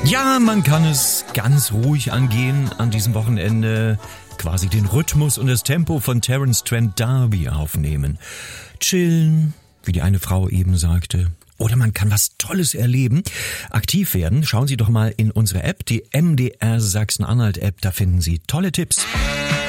Ja, man kann es ganz ruhig angehen an diesem Wochenende, quasi den Rhythmus und das Tempo von Terence Trent D'Arby aufnehmen. Chillen, wie die eine Frau eben sagte. Oder man kann was Tolles erleben. Aktiv werden, schauen Sie doch mal in unsere App, die MDR Sachsen-Anhalt-App, da finden Sie tolle Tipps.